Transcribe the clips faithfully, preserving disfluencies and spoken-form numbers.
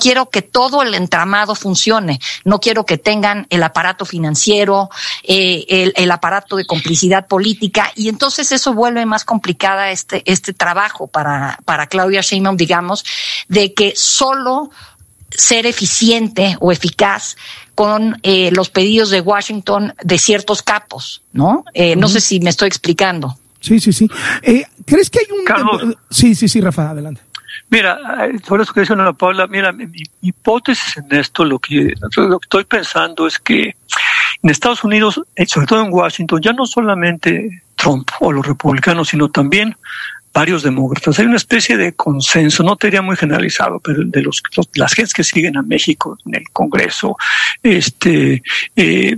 quiero que todo el entramado funcione, no quiero que tengan el aparato financiero, eh, el, el aparato de complicidad política, y entonces eso vuelve más complicada este, este trabajo para, para Claudia Sheinbaum, digamos, de que solo ser eficiente o eficaz con eh, los pedidos de Washington de ciertos capos, ¿no? Eh, no uh-huh. sé si me estoy explicando. Sí, sí, sí. Eh, ¿Crees que hay un... Carlos, sí, sí, sí, Rafa, adelante. Mira, sobre eso que dice Ana Paula, mira, mi, mi hipótesis en esto, lo que, lo que estoy pensando es que en Estados Unidos, sobre todo en Washington, ya no solamente Trump o los republicanos, sino también varios demócratas. Hay una especie de consenso, no te diría muy generalizado, pero de los, los las gentes que siguen a México en el Congreso, este, eh,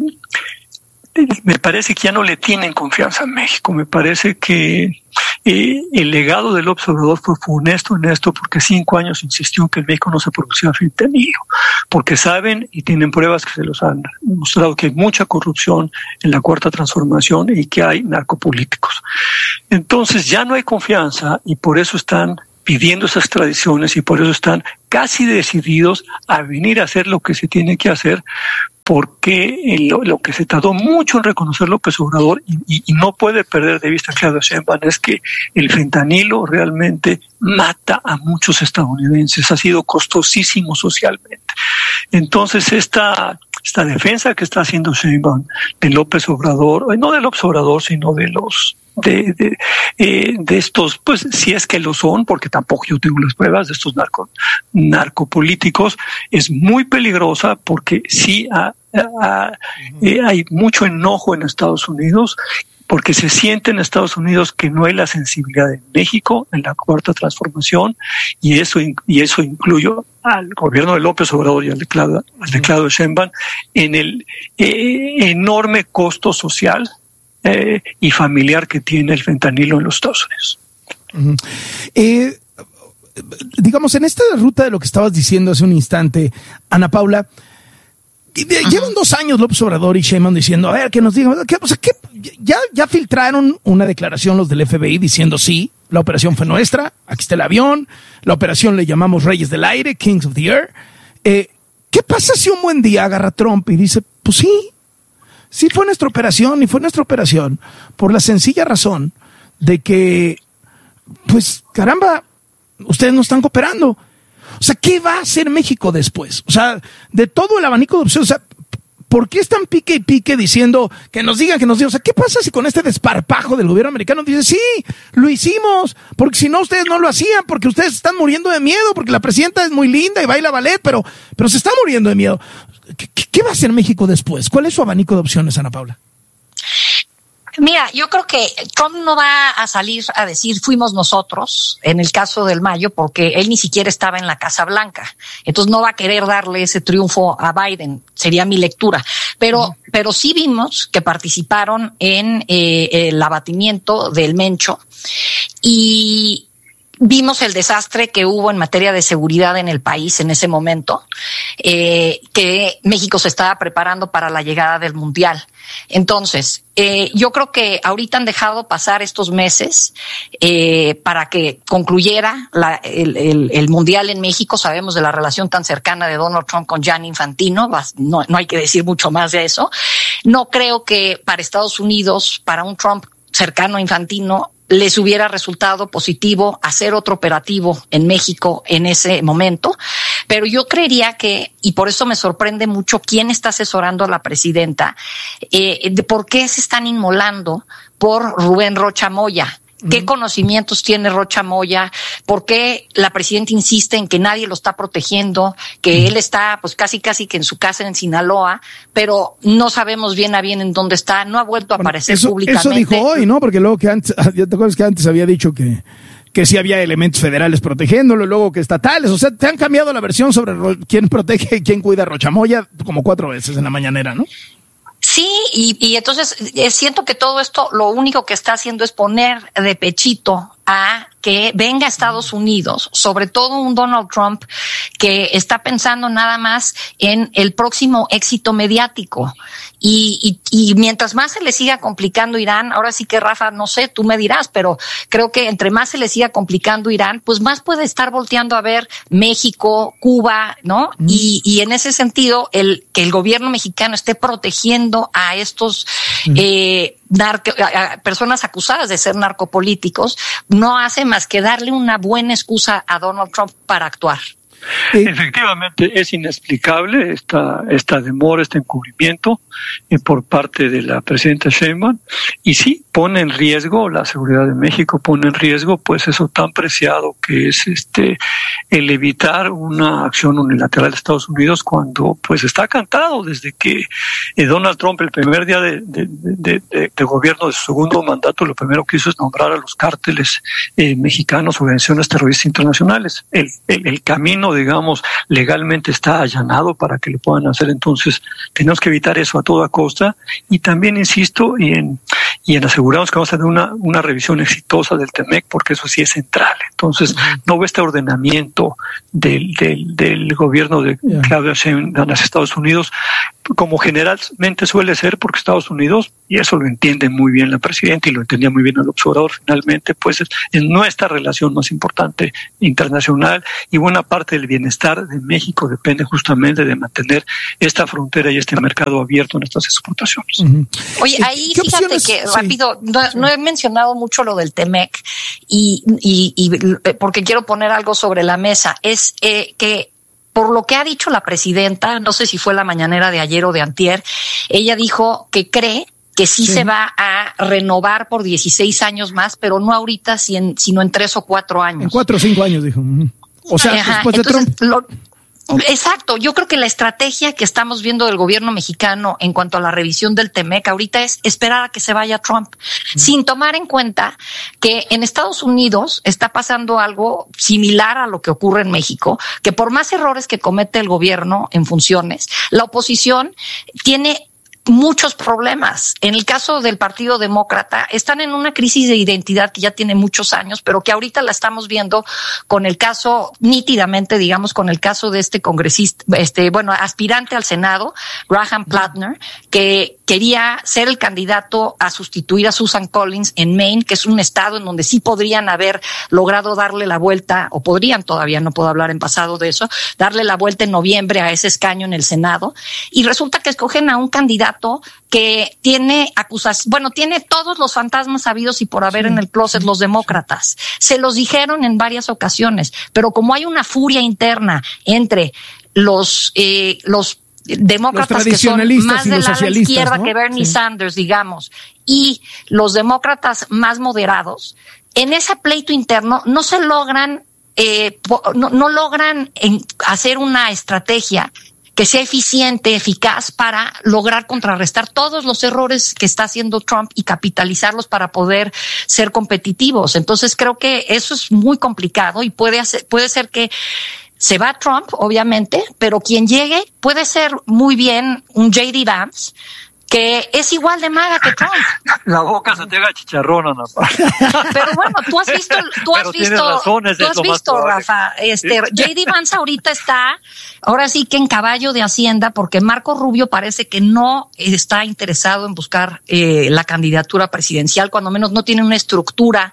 me parece que ya no le tienen confianza a México. Me parece que eh, el legado del observador fue funesto en esto, porque cinco años insistió en que en México no se producía fentanilo, porque saben y tienen pruebas que se los han mostrado que hay mucha corrupción en la Cuarta Transformación y que hay narcopolíticos. Entonces ya no hay confianza y por eso están pidiendo esas tradiciones y por eso están casi decididos a venir a hacer lo que se tiene que hacer, porque lo, lo que se tardó mucho en reconocer López Obrador y, y, y no puede perder de vista Claudia Sheinbaum es que el fentanilo realmente mata a muchos estadounidenses, ha sido costosísimo socialmente. Entonces esta esta defensa que está haciendo Sheinbaum de López Obrador, no de López Obrador, sino de los de de, eh, de estos, pues si es que lo son, porque tampoco yo tengo las pruebas de estos narco, narcopolíticos, es muy peligrosa porque sí ha, ha, eh, hay mucho enojo en Estados Unidos, porque se siente en Estados Unidos que no hay la sensibilidad de México en la Cuarta Transformación, y eso y eso incluye al gobierno de López Obrador y al de Claudia, al de Claudia Sheinbaum en el eh, enorme costo social eh, y familiar que tiene el fentanilo en los Estados Unidos. Uh-huh. Eh, digamos, en esta ruta de lo que estabas diciendo hace un instante, Ana Paula, uh-huh. llevan dos años López Obrador y Sheinbaum diciendo, a ver, que nos digan, ¿qué, o sea, ¿qué? Ya, ya filtraron una declaración los del F B I diciendo sí, la operación fue nuestra, aquí está el avión, la operación le llamamos Reyes del Aire, Kings of the Air. Eh, ¿Qué pasa si un buen día agarra Trump y dice, pues sí, sí fue nuestra operación y fue nuestra operación por la sencilla razón de que, pues caramba, ustedes no están cooperando? O sea, ¿qué va a hacer México después? O sea, de todo el abanico de opciones, o sea, ¿por qué están pique y pique diciendo que nos digan, que nos digan? O sea, ¿qué pasa si con este desparpajo del gobierno americano dice, sí, lo hicimos, porque si no ustedes no lo hacían, porque ustedes están muriendo de miedo, porque la presidenta es muy linda y baila ballet, pero, pero se está muriendo de miedo? ¿Qué, qué va a hacer México después? ¿Cuál es su abanico de opciones, Ana Paula? Mira, yo creo que Trump no va a salir a decir fuimos nosotros en el caso del Mayo, porque él ni siquiera estaba en la Casa Blanca. Entonces no va a querer darle ese triunfo a Biden, sería mi lectura. Pero, uh-huh. pero sí vimos que participaron en eh, el abatimiento del Mencho y vimos el desastre que hubo en materia de seguridad en el país en ese momento, eh, que México se estaba preparando para la llegada del Mundial. Entonces, eh, yo creo que ahorita han dejado pasar estos meses eh, para que concluyera la, el, el, el Mundial en México. Sabemos de la relación tan cercana de Donald Trump con Gianni Infantino, no, no hay que decir mucho más de eso. No creo que para Estados Unidos, para un Trump cercano a Infantino, les hubiera resultado positivo hacer otro operativo en México en ese momento, pero yo creería que, y por eso me sorprende mucho quién está asesorando a la presidenta, eh, de por qué se están inmolando por Rubén Rocha Moya. ¿Qué uh-huh. conocimientos tiene Rocha Moya? ¿Por qué la presidenta insiste en que nadie lo está protegiendo? Que uh-huh. él está pues casi casi que en su casa en Sinaloa, pero no sabemos bien a bien en dónde está, no ha vuelto a bueno, aparecer eso, públicamente. Eso dijo hoy, ¿no? Porque luego que antes, ¿te acuerdas que antes había dicho que, que sí había elementos federales protegiéndolo, luego que estatales? O sea, te han cambiado la versión sobre quién protege y quién cuida a Rocha Moya como cuatro veces en la mañanera, ¿no? Sí, y, y entonces eh, siento que todo esto lo único que está haciendo es poner de pechito a que venga a Estados Unidos, sobre todo un Donald Trump que está pensando nada más en el próximo éxito mediático. Y, y, y mientras más se le siga complicando Irán, ahora sí que Rafa, no sé, tú me dirás, pero creo que entre más se le siga complicando Irán, pues más puede estar volteando a ver México, Cuba, ¿no? Mm. Y, y en ese sentido, el que el gobierno mexicano esté protegiendo a estos mm. eh, narco, a personas acusadas de ser narcopolíticos, no hace más que darle una buena excusa a Donald Trump para actuar. Efectivamente, es inexplicable esta, esta demora, este encubrimiento eh, por parte de la presidenta Sheinbaum, y sí pone en riesgo la seguridad de México, pone en riesgo pues eso tan preciado que es este el evitar una acción unilateral de Estados Unidos cuando pues está cantado desde que eh, Donald Trump el primer día de, de, de, de, de gobierno de su segundo mandato, lo primero que hizo es nombrar a los cárteles eh, mexicanos, organizaciones terroristas internacionales. El, el, el camino, digamos, legalmente está allanado para que lo puedan hacer. Entonces, tenemos que evitar eso a toda costa. Y también insisto y en, y en asegurarnos que vamos a tener una, una revisión exitosa del TEMEC, porque eso sí es central. Entonces, uh-huh. no ve este ordenamiento del, del, del gobierno de yeah. Claudia Sheinbaum en los Estados Unidos, como generalmente suele ser, porque Estados Unidos, y eso lo entiende muy bien la presidenta y lo entendía muy bien el observador, finalmente, pues es, es nuestra relación más importante internacional, y buena parte del bienestar de México depende justamente de mantener esta frontera y este mercado abierto en estas exportaciones. Uh-huh. Oye, ahí fíjate que, sí. rápido, no, sí. no he mencionado mucho lo del TEMEC, y, y, y porque quiero poner algo sobre la mesa, es eh, que por lo que ha dicho la presidenta, no sé si fue la mañanera de ayer o de antier, ella dijo que cree que sí, sí se va a renovar por dieciséis años más, pero no ahorita, sino en tres o cuatro años. En cuatro o cinco años, dijo. O sea, Ajá, después de entonces, Trump. Lo, Exacto, yo creo que la estrategia que estamos viendo del gobierno mexicano en cuanto a la revisión del TEMEC ahorita es esperar a que se vaya Trump, mm. sin tomar en cuenta que en Estados Unidos está pasando algo similar a lo que ocurre en México, que por más errores que comete el gobierno en funciones, la oposición tiene muchos problemas. En el caso del Partido Demócrata, están en una crisis de identidad que ya tiene muchos años, pero que ahorita la estamos viendo con el caso, nítidamente, digamos, con el caso de este congresista, este, bueno, aspirante al Senado, Graham Plattner, que quería ser el candidato a sustituir a Susan Collins en Maine, que es un estado en donde sí podrían haber logrado darle la vuelta, o podrían todavía, no puedo hablar en pasado de eso, darle la vuelta en noviembre a ese escaño en el Senado, y resulta que escogen a un candidato que tiene acusaciones, bueno, tiene todos los fantasmas habidos y por haber sí, en el closet sí, los demócratas. Se los dijeron en varias ocasiones, pero como hay una furia interna entre los, eh, los demócratas que son más de la izquierda, ¿no?, que Bernie sí. Sanders, digamos, y los demócratas más moderados, en ese pleito interno no se logran, eh, no, no logran en hacer una estrategia que sea eficiente, eficaz para lograr contrarrestar todos los errores que está haciendo Trump y capitalizarlos para poder ser competitivos. Entonces creo que eso es muy complicado y puede hacer, puede ser que se va Trump, obviamente, pero quien llegue puede ser muy bien un J D Vance, que es igual de maga que Trump. La boca se te haga chicharrón, Ana Paula. Pero bueno, tú has visto, tú has visto, razones, tú has visto, Rafa, este, J D Vance ahorita está, ahora sí que en caballo de Hacienda, porque Marco Rubio parece que no está interesado en buscar eh, la candidatura presidencial, cuando menos no tiene una estructura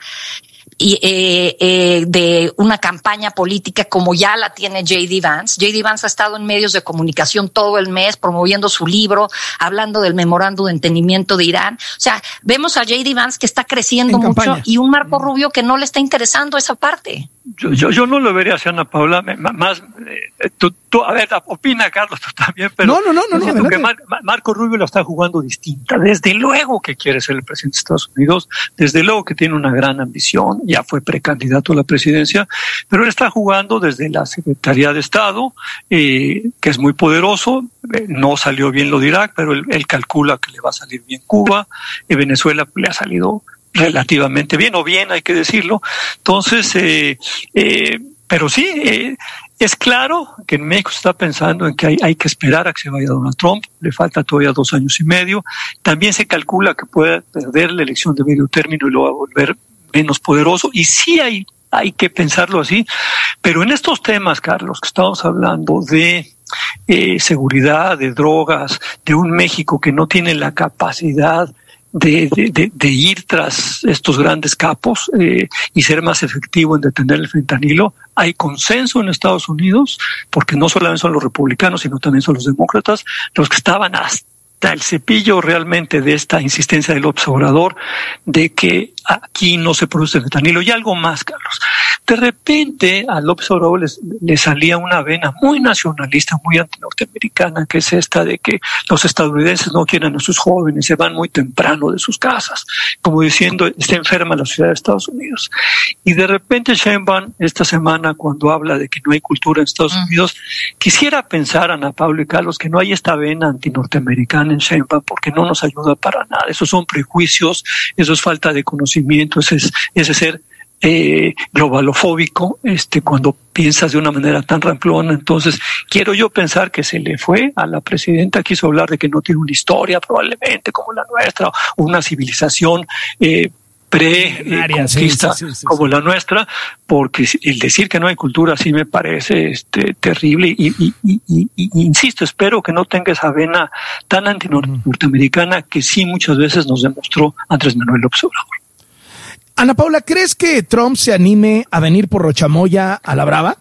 y eh, eh, de una campaña política como ya la tiene J D Vance. J D Vance ha estado en medios de comunicación todo el mes promoviendo su libro, hablando del memorándum de entendimiento de Irán. O sea, vemos a J D Vance que está creciendo en mucho campaña. Y un Marco Rubio que no le está interesando esa parte. Yo, yo, yo no lo vería así, Ana Paula, más, eh, tú, tú, a ver, opina Carlos, tú también, pero no, no, no, no, siento no, que Mar, Marco Rubio lo está jugando distinta. Desde luego que quiere ser el presidente de Estados Unidos, desde luego que tiene una gran ambición, ya fue precandidato a la presidencia, pero él está jugando desde la Secretaría de Estado, eh, que es muy poderoso, eh, no salió bien lo de Irak, pero él, él calcula que le va a salir bien Cuba, y Venezuela le ha salido relativamente bien, o bien hay que decirlo. Entonces, eh, eh, pero sí, eh, es claro que en México se está pensando en que hay, hay que esperar a que se vaya Donald Trump, le falta todavía dos años y medio. También se calcula que pueda perder la elección de medio término y lo va a volver menos poderoso, y sí hay, hay que pensarlo así, pero en estos temas, Carlos, que estamos hablando de eh, seguridad, de drogas, de un México que no tiene la capacidad De, de, de, de ir tras estos grandes capos eh, y ser más efectivo en detener el fentanilo. Hay consenso en Estados Unidos, porque no solamente son los republicanos, sino también son los demócratas, los que estaban hasta el cepillo realmente de esta insistencia del López Obrador de que aquí no se produce fentanilo. Y algo más, Carlos. De repente a López Obrador le, le salía una vena muy nacionalista, muy antinorteamericana, que es esta de que los estadounidenses no quieren a sus jóvenes, se van muy temprano de sus casas, como diciendo, está enferma la ciudad de Estados Unidos. Y de repente Sheinbaum, esta semana, cuando habla de que no hay cultura en Estados mm. Unidos, quisiera pensar, Ana Paula y Carlos, que no hay esta vena antinorteamericana en Sheinbaum, porque no nos ayuda para nada. Esos son prejuicios, eso es falta de conocimiento, ese es ese ser Eh, globalofóbico, este, cuando piensas de una manera tan ramplona. Entonces, quiero yo pensar que se le fue a la presidenta, quiso hablar de que no tiene una historia probablemente como la nuestra, o una civilización eh, pre-conquista sí, sí, sí, sí, como sí. la nuestra, porque el decir que no hay cultura sí me parece este, terrible y, y, y, y, y insisto, espero que no tenga esa vena tan antinorteamericana que sí muchas veces nos demostró Andrés Manuel López Obrador. Ana Paula, ¿crees que Trump se anime a venir por Rochamoya a la brava?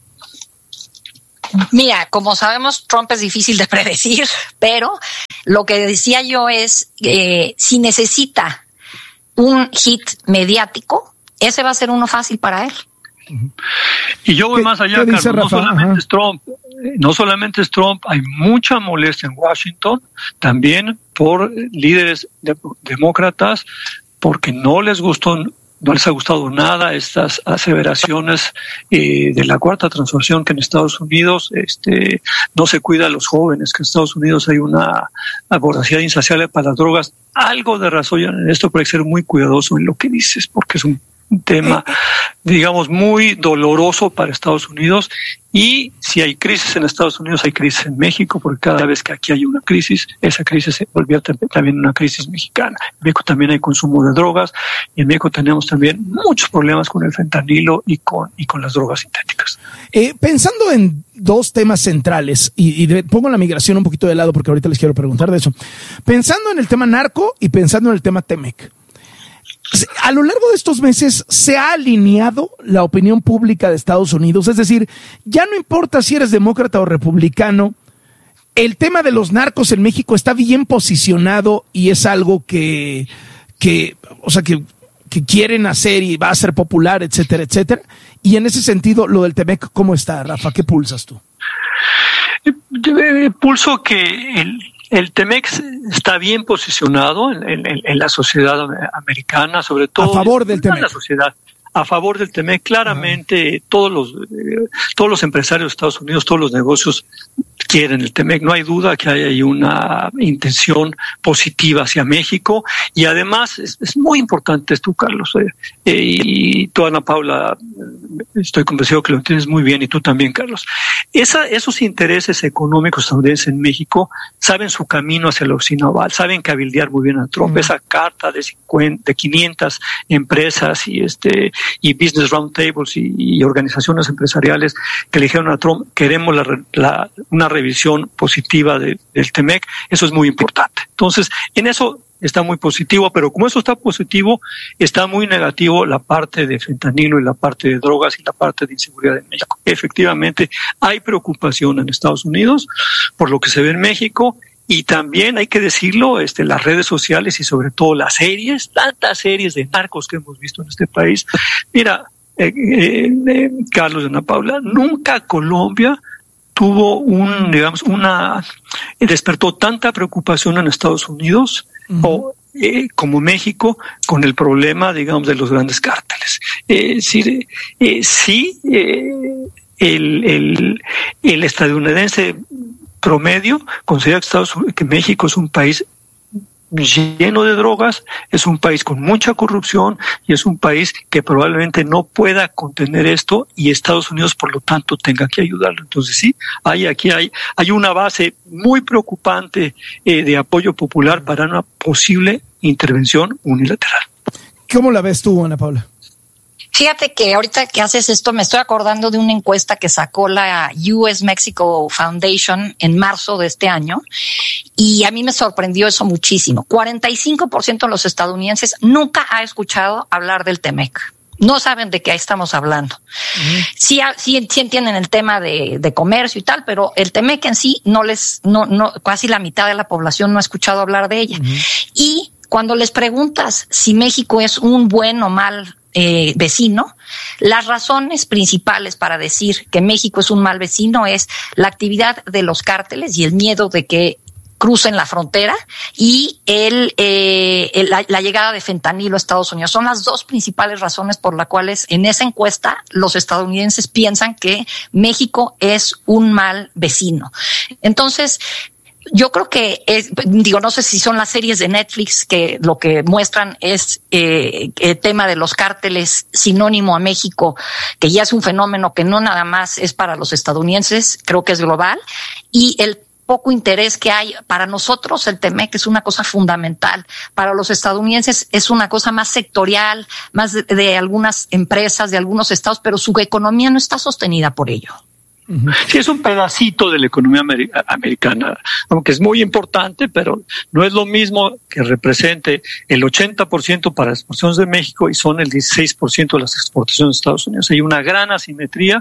Mira, como sabemos, Trump es difícil de predecir, pero lo que decía yo es, eh, si necesita un hit mediático, ese va a ser uno fácil para él. Y yo voy más allá, Carlos, no solamente Ajá. es Trump, no solamente es Trump, hay mucha molestia en Washington, también por líderes de, demócratas, porque no les gustó, no les ha gustado nada estas aseveraciones eh, de la cuarta transformación, que en Estados Unidos este, no se cuida a los jóvenes, que en Estados Unidos hay una voracidad insaciable para las drogas. Algo de razón en esto, pero hay que ser muy cuidadoso en lo que dices, porque es un un tema, digamos, muy doloroso para Estados Unidos. Y si hay crisis en Estados Unidos, hay crisis en México, porque cada vez que aquí hay una crisis, esa crisis se volvió también una crisis mexicana. En México también hay consumo de drogas, y en México tenemos también muchos problemas con el fentanilo y con, y con las drogas sintéticas. Eh, pensando en dos temas centrales, y, y de, pongo la migración un poquito de lado porque ahorita les quiero preguntar de eso. Pensando en el tema narco y pensando en el tema Temec, a lo largo de estos meses se ha alineado la opinión pública de Estados Unidos, es decir, ya no importa si eres demócrata o republicano, el tema de los narcos en México está bien posicionado y es algo que, que o sea, que, que quieren hacer y va a ser popular, etcétera, etcétera. Y en ese sentido, lo del Temec, ¿cómo está, Rafa? ¿Qué pulsas tú? Pulso que el El Temec está bien posicionado en, en, en la sociedad americana, sobre todo a favor del Temec. La sociedad a favor del Temec, claramente. Ah. todos los eh, todos los empresarios de Estados Unidos, todos los negocios quieren el Temec. No hay duda que hay, hay una intención positiva hacia México, y además es, es muy importante esto, Carlos, eh, eh, y tú, Ana Paula, estoy convencido que lo entiendes muy bien, y tú también, Carlos. Esa, esos intereses económicos estadounidenses en México saben su camino hacia la oficina oval, saben cabildear muy bien a Trump. Mm. Esa carta de cincuenta, de quinientas empresas y este y business roundtables y, y organizaciones empresariales que le dijeron a Trump, queremos la, la, una revisión positiva de, del Temec, eso es muy importante. Entonces, en eso está muy positivo, pero como eso está positivo, está muy negativo la parte de fentanilo y la parte de drogas y la parte de inseguridad en México. Efectivamente, hay preocupación en Estados Unidos por lo que se ve en México, y también hay que decirlo, este, las redes sociales y sobre todo las series, tantas series de narcos que hemos visto en este país. Mira, eh, eh, eh, Carlos y Ana Paula, nunca Colombia tuvo un, digamos, una, despertó tanta preocupación en Estados Unidos uh-huh. o, eh, como México con el problema, digamos, de los grandes cárteles. Eh, es decir, eh, sí, eh, el, el, el estadounidense promedio considera que, Estados Unidos, que México es un país lleno de drogas, es un país con mucha corrupción y es un país que probablemente no pueda contener esto, y Estados Unidos por lo tanto tenga que ayudarlo. Entonces sí, hay aquí hay hay una base muy preocupante eh, de apoyo popular para una posible intervención unilateral. ¿Cómo la ves tú, Ana Paula? Fíjate que ahorita que haces esto me estoy acordando de una encuesta que sacó la U S Mexico Foundation en marzo de este año y a mí me sorprendió eso muchísimo. cuarenta y cinco por ciento de los estadounidenses nunca ha escuchado hablar del T-MEC. No saben de qué estamos hablando. Uh-huh. Sí, sí, sí entienden el tema de, de comercio y tal, pero el T-MEC en sí no les, no, no, casi la mitad de la población no ha escuchado hablar de ella. Uh-huh. Y cuando les preguntas si México es un buen o mal Eh, vecino, las razones principales para decir que México es un mal vecino es la actividad de los cárteles y el miedo de que crucen la frontera y el, eh, el la, la llegada de fentanilo a Estados Unidos. Son las dos principales razones por las cuales en esa encuesta los estadounidenses piensan que México es un mal vecino. Entonces, yo creo que es, digo, no sé si son las series de Netflix que lo que muestran es eh, el tema de los cárteles sinónimo a México, que ya es un fenómeno que no nada más es para los estadounidenses, creo que es global, y el poco interés que hay para nosotros, el T-MEC es una cosa fundamental. Para los estadounidenses es una cosa más sectorial, más de, de algunas empresas, de algunos estados, pero su economía no está sostenida por ello. Sí, es un pedacito de la economía amer- americana, aunque es muy importante, pero no es lo mismo que represente el ochenta por ciento para las exportaciones de México y son el dieciséis por ciento de las exportaciones de Estados Unidos. Hay una gran asimetría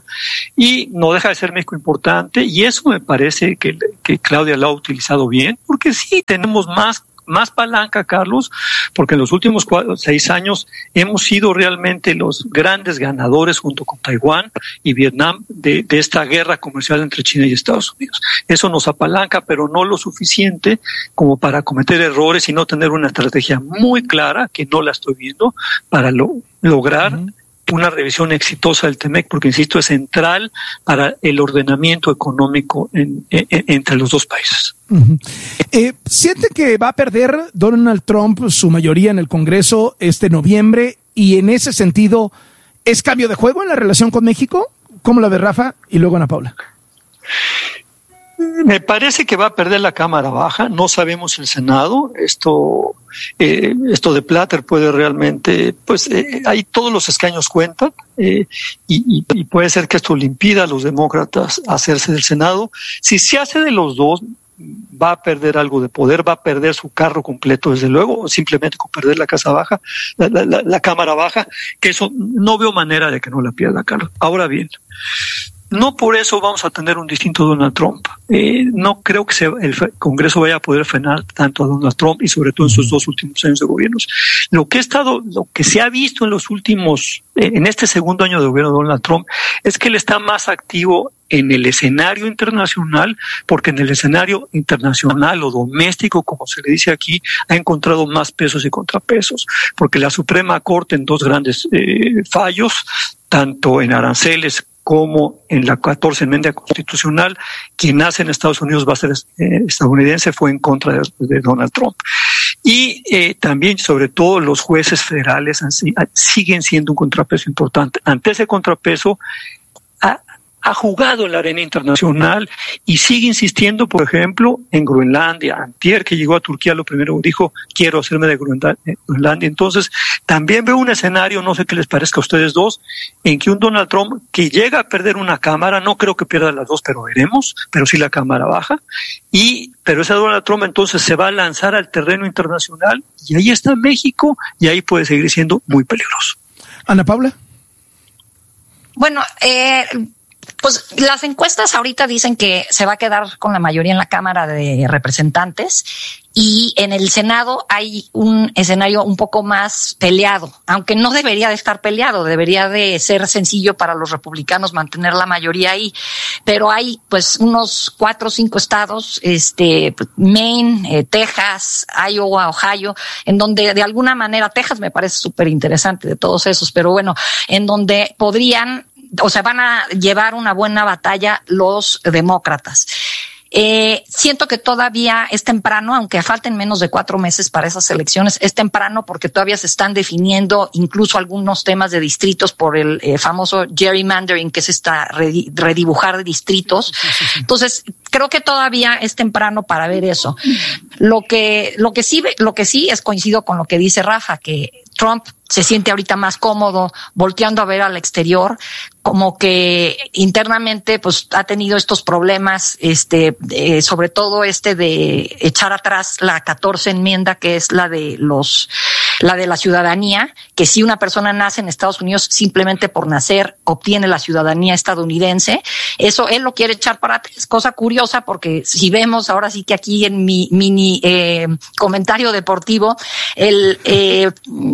y no deja de ser México importante, y eso me parece que, que Claudia lo ha utilizado bien, porque sí tenemos más más palanca, Carlos, porque en los últimos cuatro, seis años hemos sido realmente los grandes ganadores junto con Taiwán y Vietnam de, de esta guerra comercial entre China y Estados Unidos. Eso nos apalanca, pero no lo suficiente como para cometer errores y no tener una estrategia muy clara, que no la estoy viendo, para lo, lograr uh-huh. una revisión exitosa del T-MEC, porque, insisto, es central para el ordenamiento económico en, en, entre los dos países. Uh-huh. Eh, ¿Siente que va a perder Donald Trump su mayoría en el Congreso este noviembre y en ese sentido es cambio de juego en la relación con México? ¿Cómo la ve Rafa? Y luego Ana Paula. Me parece que va a perder la Cámara Baja, no sabemos el Senado. Esto, eh, esto de Platter puede realmente, pues, eh, ahí todos los escaños cuentan, eh, y, y, y puede ser que esto le impida a los demócratas hacerse del Senado. Si se hace de los dos, va a perder algo de poder, va a perder su carro completo, desde luego, o simplemente con perder la Casa Baja, la, la, la, la Cámara Baja, que eso no veo manera de que no la pierda, Carlos. Ahora bien, no por eso vamos a tener un distinto Donald Trump. Eh, no creo que se, el Congreso vaya a poder frenar tanto a Donald Trump y sobre todo en sus dos últimos años de gobiernos. Lo que ha estado, lo que se ha visto en los últimos, eh, en este segundo año de gobierno de Donald Trump, es que él está más activo en el escenario internacional, porque en el escenario internacional o doméstico, como se le dice aquí, ha encontrado más pesos y contrapesos, porque la Suprema Corte en dos grandes eh, fallos, tanto en aranceles como en la catorce enmienda constitucional, quien nace en Estados Unidos va a ser eh, estadounidense, fue en contra de, de Donald Trump. Y eh, también, sobre todo, los jueces federales han, siguen siendo un contrapeso importante. Ante ese contrapeso, ha, ha jugado en la arena internacional y sigue insistiendo, por ejemplo, en Groenlandia. Antier, que llegó a Turquía, lo primero dijo, quiero hacerme de Groenlandia. Entonces, también veo un escenario, no sé qué les parezca a ustedes dos, en que un Donald Trump que llega a perder una cámara, no creo que pierda las dos, pero veremos, pero sí la Cámara Baja, y pero ese Donald Trump entonces se va a lanzar al terreno internacional, y ahí está México, y ahí puede seguir siendo muy peligroso. Ana Paula. Bueno, eh... pues las encuestas ahorita dicen que se va a quedar con la mayoría en la Cámara de Representantes y en el Senado hay un escenario un poco más peleado, aunque no debería de estar peleado, debería de ser sencillo para los republicanos mantener la mayoría ahí, pero hay pues unos cuatro o cinco estados, este, Maine, eh, Texas, Iowa, Ohio, en donde de alguna manera, Texas me parece súper interesante de todos esos, pero bueno, en donde podrían, o sea, van a llevar una buena batalla los demócratas. Eh, siento que todavía es temprano, aunque falten menos de cuatro meses para esas elecciones, es temprano porque todavía se están definiendo incluso algunos temas de distritos por el eh, famoso gerrymandering, que es esta redibujar de distritos. Entonces, creo que todavía es temprano para ver eso. Lo que, lo que sí, lo que sí es coincido con lo que dice Rafa, que Trump se siente ahorita más cómodo volteando a ver al exterior, como que internamente pues ha tenido estos problemas, este, eh, sobre todo este de echar atrás la catorce enmienda, que es la de los, la de la ciudadanía, que si una persona nace en Estados Unidos simplemente por nacer obtiene la ciudadanía estadounidense. Eso él lo quiere echar para atrás, cosa curiosa porque si vemos ahora sí que aquí en mi mini eh, comentario deportivo, el, eh,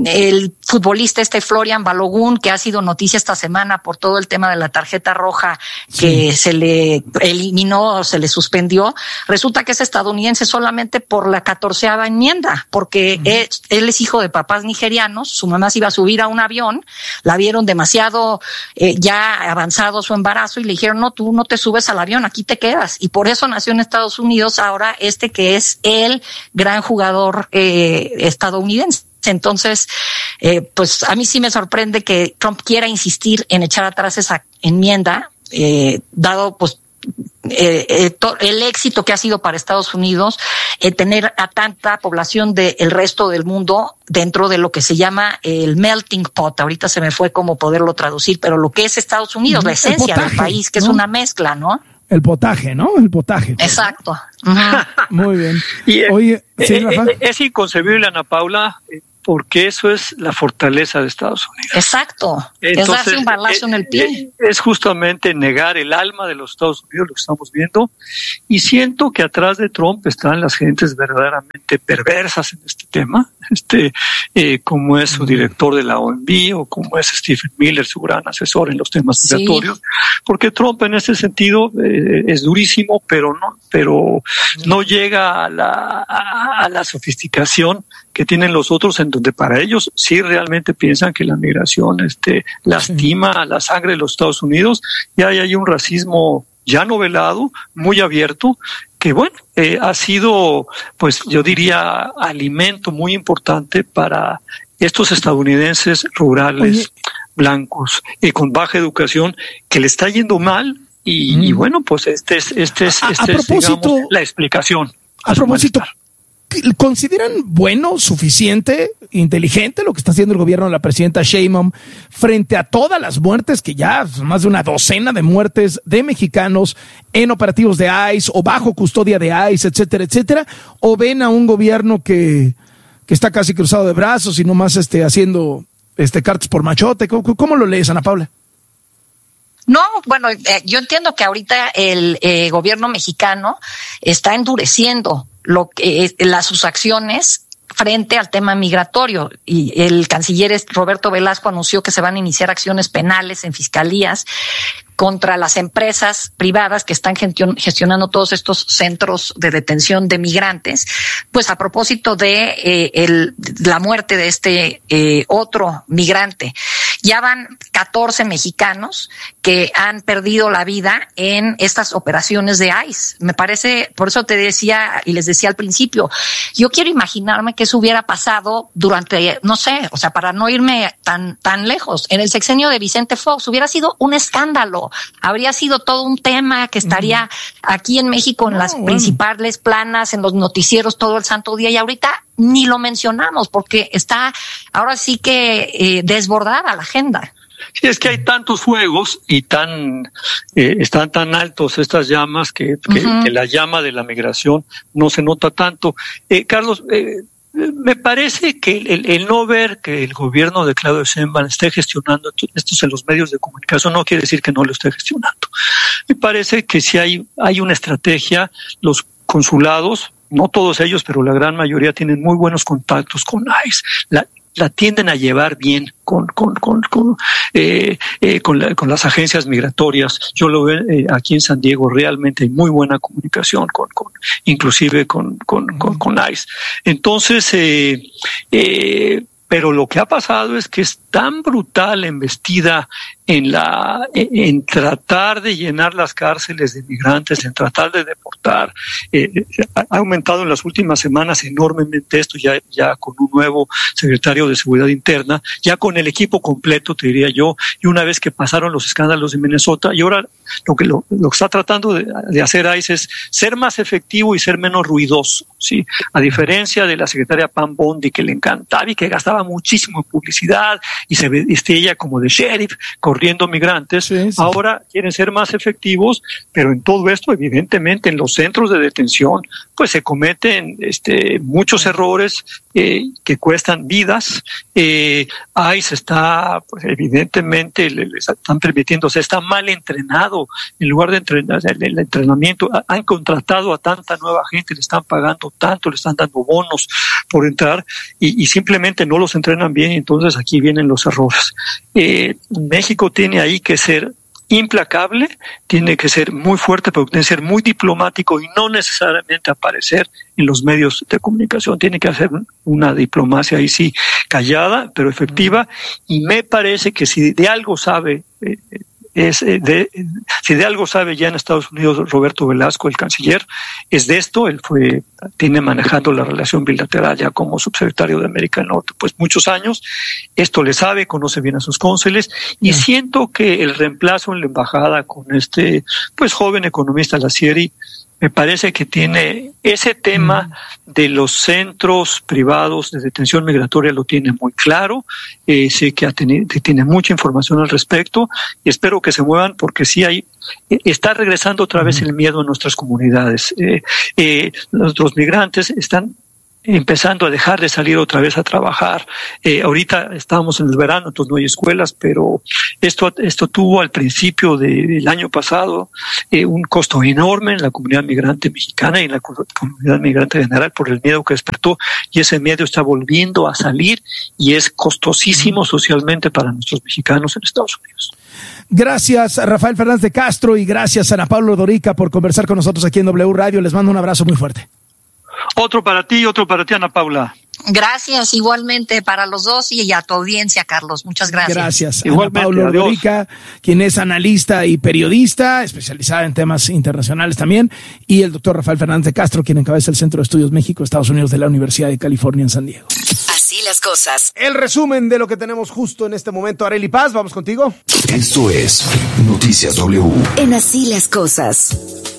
el futbolista este Florian Balogun, que ha sido noticia esta semana por todo el tema de la tarjeta roja que sí. se le eliminó o se le suspendió, resulta que es estadounidense solamente por la catorceava enmienda, porque uh-huh. él, él es hijo de papás nigerianos, su mamá se iba a subir a un avión, la vieron demasiado eh, ya avanzado su embarazo y le dijeron, no, tú no te subes al avión, aquí te quedas, y por eso nació en Estados Unidos ahora este que es el gran jugador eh, estadounidense. Entonces, eh, pues a mí sí me sorprende que Trump quiera insistir en echar atrás esa enmienda, eh, dado pues eh, eh, to, el éxito que ha sido para Estados Unidos eh, tener a tanta población del resto del mundo dentro de lo que se llama el melting pot. Ahorita se me fue cómo poderlo traducir, pero lo que es Estados Unidos, la esencia potaje, del país, que ¿no? es una mezcla, ¿no? El potaje, ¿no? El potaje. Exacto. Uh-huh. Muy bien. Y, Oye, eh, ¿sí, eh, Rafa? Es inconcebible, Ana Paula, porque eso es la fortaleza de Estados Unidos. Exacto. Entonces, es darse un balazo eh, en el pie. Es justamente negar el alma de los Estados Unidos, lo que estamos viendo, y siento que atrás de Trump están las gentes verdaderamente perversas en este tema, este, eh, como es su director de la O M B o como es Stephen Miller, su gran asesor en los temas sí. migratorios, porque Trump en ese sentido eh, es durísimo, pero no, pero no llega a la, a, a la sofisticación que tienen los otros, en donde para ellos sí realmente piensan que la migración este lastima a la sangre de los Estados Unidos, y hay, hay un racismo ya novelado, muy abierto, que bueno, eh, ha sido, pues yo diría, alimento muy importante para estos estadounidenses rurales, Oye. blancos, y eh, con baja educación, que le está yendo mal, y, mm. y bueno, pues este es, este es, este a, a es digamos, la explicación. A, a propósito, ¿consideran bueno, suficiente, inteligente lo que está haciendo el gobierno de la presidenta Sheinbaum frente a todas las muertes, que ya son más de una docena de muertes de mexicanos en operativos de ICE o bajo custodia de ICE, etcétera, etcétera? ¿O ven a un gobierno que, que está casi cruzado de brazos y nomás este, haciendo este, cartas por machote? ¿Cómo, cómo lo lees, Ana Paula? No, bueno, eh, yo entiendo que ahorita el eh, gobierno mexicano está endureciendo lo que eh, las sus acciones frente al tema migratorio, y el canciller Roberto Velasco anunció que se van a iniciar acciones penales en fiscalías contra las empresas privadas que están gestionando todos estos centros de detención de migrantes, pues a propósito de eh, el, la muerte de este eh, otro migrante. Ya van catorce mexicanos que han perdido la vida en estas operaciones de ICE. Me parece, por eso te decía y les decía al principio, yo quiero imaginarme que eso hubiera pasado durante, no sé, o sea, para no irme tan tan lejos, en el sexenio de Vicente Fox hubiera sido un escándalo, habría sido todo un tema que estaría aquí en México en las principales planas, en los noticieros todo el santo día, y ahorita ni lo mencionamos porque está ahora sí que eh, desbordada la agenda. Sí, es que hay tantos fuegos y tan eh, están tan altos estas llamas que, que, uh-huh. que la llama de la migración no se nota tanto. Eh, Carlos, eh, me parece que el, el no ver que el gobierno de Claudia Sheinbaum esté gestionando estos en los medios de comunicación no quiere decir que no lo esté gestionando. Me parece que si hay, hay una estrategia, los consulados, no todos ellos, pero la gran mayoría tienen muy buenos contactos con ICE. La, la tienden a llevar bien con con con con eh, eh, con, la, con las agencias migratorias. Yo lo veo eh, aquí en San Diego, realmente hay muy buena comunicación con con inclusive con con con, con ICE. Entonces eh, eh, pero lo que ha pasado es que es tan brutal la embestida en la en tratar de llenar las cárceles de migrantes, en tratar de deportar. Eh, ha aumentado en las últimas semanas enormemente esto, ya, ya con un nuevo secretario de Seguridad Interna, ya con el equipo completo, te diría yo, y una vez que pasaron los escándalos de Minnesota, y ahora lo que lo, lo que está tratando de, de hacer ICE es ser más efectivo y ser menos ruidoso, ¿sí? A diferencia de la secretaria Pam Bondi, que le encantaba y que gastaba muchísimo en publicidad y se vestía ella como de sheriff corriendo migrantes, sí, sí. Ahora quieren ser más efectivos, pero en todo esto, evidentemente, en los centros de detención, pues se cometen este, muchos errores eh, que cuestan vidas. Eh, ICE está, pues, evidentemente, le, le están permitiendo, se está mal entrenado. En lugar de entrenar, el, el entrenamiento, han contratado a tanta nueva gente, le están pagando tanto, le están dando bonos por entrar y, y simplemente no los entrenan bien, y entonces aquí vienen los errores. Eh, México tiene ahí que ser implacable, tiene que ser muy fuerte, pero tiene que ser muy diplomático y no necesariamente aparecer en los medios de comunicación. Tiene que hacer una diplomacia ahí sí callada, pero efectiva, y me parece que si de algo sabe eh, es de, si de algo sabe ya en Estados Unidos Roberto Velasco, el canciller, es de esto. Él fue, tiene manejando la relación bilateral ya como subsecretario de América del Norte, pues muchos años. Esto le sabe, conoce bien a sus cónsules, y yeah. siento que el reemplazo en la embajada con este, pues joven economista Lacieri, me parece que tiene ese tema mm. de los centros privados de detención migratoria, lo tiene muy claro. Eh, sé que, ha tenido, que tiene mucha información al respecto, y espero que se muevan, porque sí hay, eh, está regresando otra vez el miedo a nuestras comunidades. Eh, eh, nuestros migrantes están empezando a dejar de salir otra vez a trabajar. Eh, ahorita estábamos en el verano, entonces no hay escuelas, pero esto esto tuvo al principio de, del año pasado eh, un costo enorme en la comunidad migrante mexicana y en la comunidad migrante general por el miedo que despertó, y ese miedo está volviendo a salir y es costosísimo socialmente para nuestros mexicanos en Estados Unidos. Gracias a Rafael Fernández de Castro y gracias a Ana Paula Dorica por conversar con nosotros aquí en W Radio. Les mando un abrazo muy fuerte. Otro para ti, otro para ti, Ana Paula. Gracias, igualmente para los dos y a tu audiencia, Carlos. Muchas gracias. Gracias. Igualmente, Ana Paula Dorica, quien es analista y periodista, especializada en temas internacionales también, y el doctor Rafael Fernández de Castro, quien encabeza el Centro de Estudios México, Estados Unidos de la Universidad de California en San Diego. Así las cosas. El resumen de lo que tenemos justo en este momento. Arely Paz, vamos contigo. Esto es Noticias W. En Así las cosas.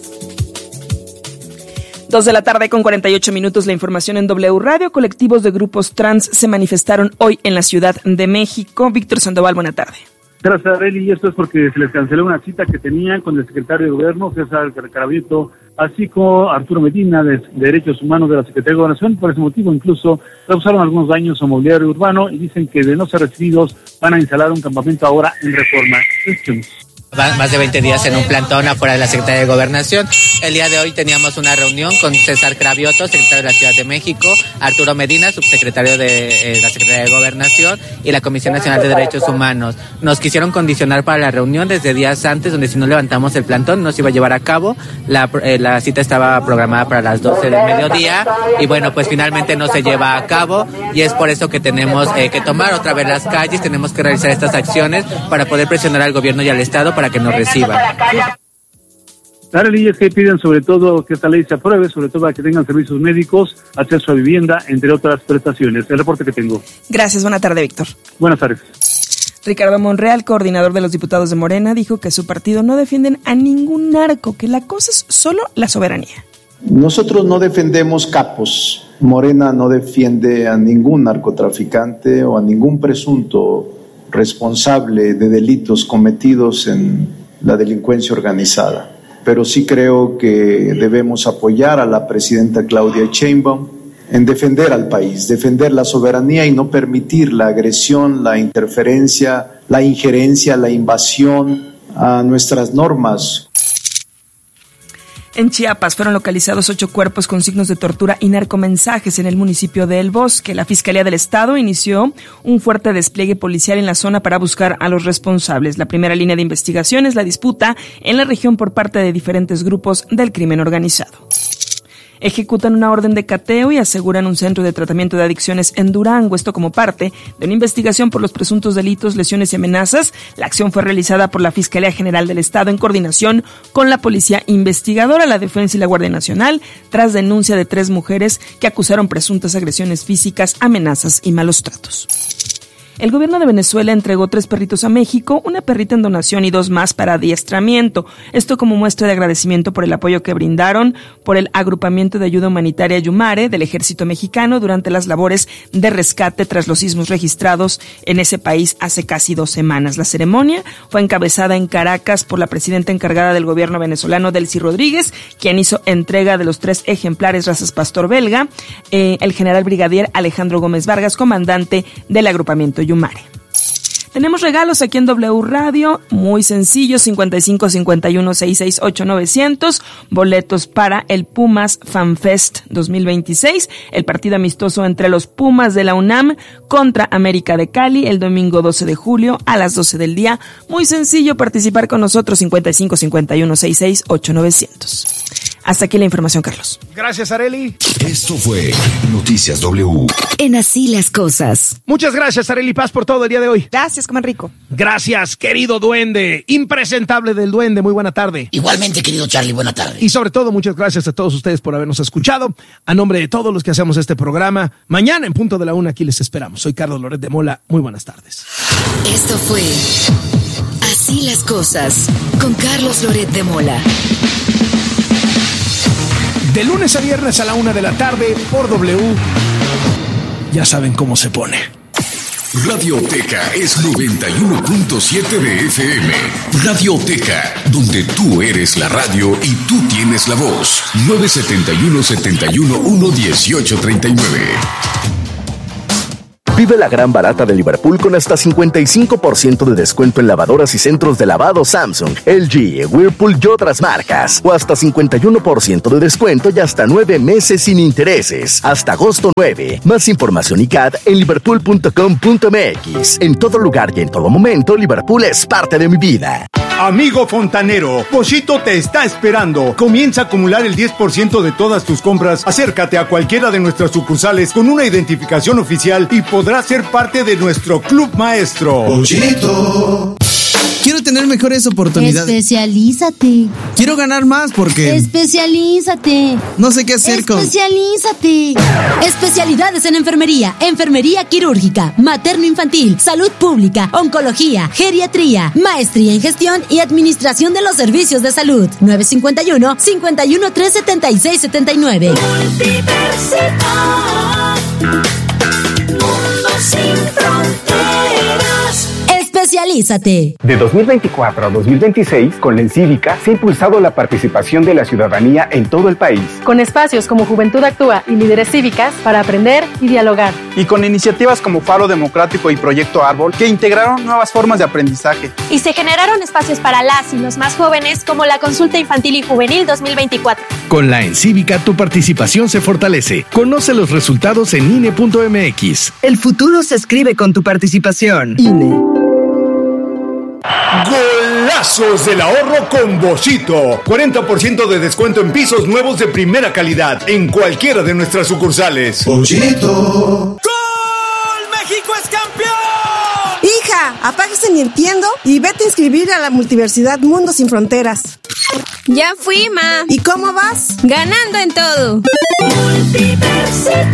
Dos de la tarde con cuarenta y ocho minutos, la información en W Radio. Colectivos de grupos trans se manifestaron hoy en la Ciudad de México. Víctor Sandoval, buena tarde. Gracias, Arely, y esto es porque se les canceló una cita que tenían con el secretario de Gobierno, César Carabineto, así como Arturo Medina, de Derechos Humanos de la Secretaría de Gobernación. Por ese motivo, incluso causaron algunos daños a mobiliario urbano y dicen que de no ser recibidos van a instalar un campamento ahora en Reforma. Escuchemos. Más de veinte días en un plantón afuera de la Secretaría de Gobernación. El día de hoy teníamos una reunión con César Cravioto, secretario de la Ciudad de México, Arturo Medina, subsecretario de eh, la Secretaría de Gobernación, y la Comisión Nacional de Derechos Humanos. Nos quisieron condicionar para la reunión desde días antes, donde si no levantamos el plantón no se iba a llevar a cabo. La, eh, la cita estaba programada para las doce del mediodía y bueno, pues finalmente no se lleva a cabo, y es por eso que tenemos eh, que tomar otra vez las calles, tenemos que realizar estas acciones para poder presionar al gobierno y al Estado para que nos reciban. Las leyes que piden sobre todo que esta ley se apruebe, sobre todo para que tengan servicios médicos, acceso a vivienda, entre otras prestaciones. El reporte que tengo. Gracias, buena tarde, Víctor. Buenas tardes. Ricardo Monreal, coordinador de los diputados de Morena, dijo que su partido no defienden a ningún narco, que la cosa es solo la soberanía. Nosotros no defendemos capos. Morena no defiende a ningún narcotraficante o a ningún presunto responsable de delitos cometidos en la delincuencia organizada. Pero sí creo que debemos apoyar a la presidenta Claudia Sheinbaum en defender al país, defender la soberanía y no permitir la agresión, la interferencia, la injerencia, la invasión a nuestras normas. En Chiapas fueron localizados ocho cuerpos con signos de tortura y narcomensajes en el municipio de El Bosque. La Fiscalía del Estado inició un fuerte despliegue policial en la zona para buscar a los responsables. La primera línea de investigación es la disputa en la región por parte de diferentes grupos del crimen organizado. ejecutan una orden de cateo y aseguran un centro de tratamiento de adicciones en Durango. Esto como parte de una investigación por los presuntos delitos, lesiones y amenazas. La acción fue realizada por la Fiscalía General del Estado en coordinación con la Policía Investigadora, la Defensa y la Guardia Nacional, tras denuncia de tres mujeres que acusaron presuntas agresiones físicas, amenazas y malos tratos. El gobierno de Venezuela entregó tres perritos a México, una perrita en donación y dos más para adiestramiento. Esto como muestra de agradecimiento por el apoyo que brindaron por el Agrupamiento de Ayuda Humanitaria Yumare del Ejército Mexicano durante las labores de rescate tras los sismos registrados en ese país hace casi dos semanas. La ceremonia fue encabezada en Caracas por la presidenta encargada del gobierno venezolano, Delcy Rodríguez, quien hizo entrega de los tres ejemplares razas pastor belga, eh, el general brigadier Alejandro Gómez Vargas, comandante del Agrupamiento Yumare. Tenemos regalos aquí en W Radio, muy sencillo, cincuenta y cinco cincuenta y uno sesenta y seis ochenta novecientos, boletos para el Pumas Fan Fest dos mil veintiséis, el partido amistoso entre los Pumas de la UNAM contra América de Cali el domingo doce de julio a las doce del día. Muy sencillo participar con nosotros, cincuenta y cinco cincuenta y uno sesenta y seis ochenta novecientos. Hasta aquí la información, Carlos. Gracias, Arely. Esto fue Noticias W. En Así las Cosas. Muchas gracias, Arely Paz, por todo el día de hoy. Gracias, coman rico. Gracias, querido duende, impresentable del duende, muy buena tarde. Igualmente, querido Charlie, buena tarde. Y sobre todo, muchas gracias a todos ustedes por habernos escuchado. A nombre de todos los que hacemos este programa, mañana en punto de la una aquí les esperamos. Soy Carlos Loret de Mola, muy buenas tardes. Esto fue Así las Cosas con Carlos Loret de Mola. De lunes a viernes a la una de la tarde por W. Ya saben cómo se pone. Radioteca es noventa y uno punto siete de F M. Radioteca, donde tú eres la radio y tú tienes la voz. nueve siete uno, siete uno uno, uno ocho tres nueve. Vive la gran barata de Liverpool con hasta cincuenta y cinco por ciento de descuento en lavadoras y centros de lavado Samsung, L G, Whirlpool y otras marcas. O hasta cincuenta y uno por ciento de descuento y hasta nueve meses sin intereses. Hasta agosto nueve. Más información y C A D en liverpool punto com punto m x. En todo lugar y en todo momento, Liverpool es parte de mi vida. Amigo fontanero, Boschito te está esperando. Comienza a acumular el diez por ciento de todas tus compras. Acércate a cualquiera de nuestras sucursales con una identificación oficial y podrás ser parte de nuestro club maestro. Boschito. Quiero tener mejores oportunidades. Especialízate. Quiero ganar más porque... Especialízate. No sé qué hacer con... Especialízate. Especialidades en enfermería, enfermería quirúrgica, materno-infantil, salud pública, oncología, geriatría, maestría en gestión y administración de los servicios de salud. nueve cinco uno, cinco uno tres, siete seis siete nueve. Universidad. Mundo sin fronteras. Especialízate. De dos mil veinticuatro a dos mil veintiséis, con la Encívica se ha impulsado la participación de la ciudadanía en todo el país. Con espacios como Juventud Actúa y Líderes Cívicas para aprender y dialogar. Y con iniciativas como Faro Democrático y Proyecto Árbol que integraron nuevas formas de aprendizaje. Y se generaron espacios para las y los más jóvenes como la Consulta Infantil y Juvenil dos mil veinticuatro. Con la Encívica tu participación se fortalece. Conoce los resultados en I N E punto M X. El futuro se escribe con tu participación. I N E. Golazos del ahorro con Boschito. cuarenta por ciento de descuento en pisos nuevos de primera calidad en cualquiera de nuestras sucursales. Boschito. ¡Gol! ¡México es campeón! Hija, apáguese Nintendo y vete a inscribir a la Multiversidad Mundo Sin Fronteras. Ya fui, ma. ¿Y cómo vas? Ganando en todo. Multiversidad.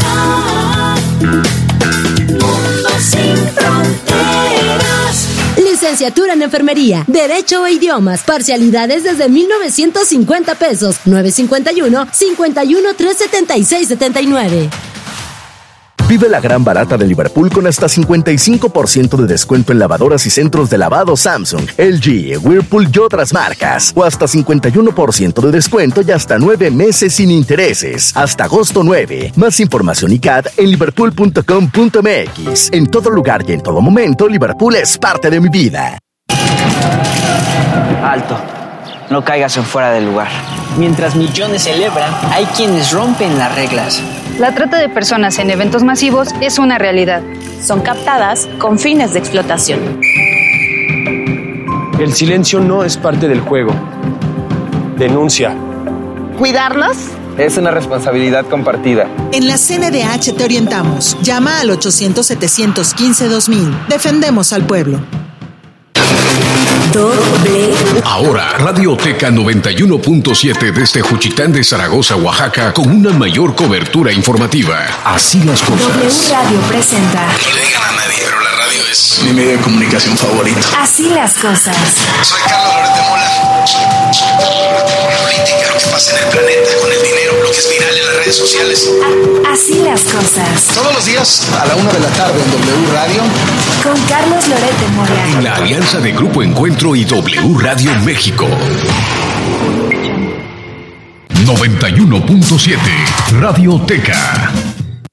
Mundo Sin Fronteras. Licenciatura en Enfermería, Derecho e Idiomas, parcialidades desde mil novecientos cincuenta pesos, nueve cinco uno, cinco uno tres, siete seis siete nueve. Vive la gran barata de Liverpool con hasta cincuenta y cinco por ciento de descuento en lavadoras y centros de lavado Samsung, L G, Whirlpool y otras marcas. O hasta cincuenta y uno por ciento de descuento y hasta nueve meses sin intereses. Hasta agosto nueve. Más información y C A D en liverpool punto com punto m x. En todo lugar y en todo momento, Liverpool es parte de mi vida. Alto. No caigas en fuera del lugar. Mientras millones celebran, hay quienes rompen las reglas. La trata de personas en eventos masivos es una realidad. Son captadas con fines de explotación. El silencio no es parte del juego. Denuncia. ¿Cuidarlos? Es una responsabilidad compartida. En la C N D H te orientamos. Llama al ochocientos, setecientos quince, dos mil. Defendemos al pueblo. Doble. Ahora, Radioteca noventa y uno punto siete desde Juchitán de Zaragoza, Oaxaca, con una mayor cobertura informativa. Así las cosas. W Radio presenta. No le digan a nadie, pero la radio es mi medio de comunicación favorito. Así las cosas. Soy Carlos Loret de Mola. Política, lo que pasa en el planeta, con el dinero, lo que es viral en las redes sociales. A- así las cosas. Todos los días a la una de la tarde en W Radio. Con Carlos Loret de Mola. En la alianza de Grupo Encuentro y W Radio México. noventa y uno punto siete Radioteca.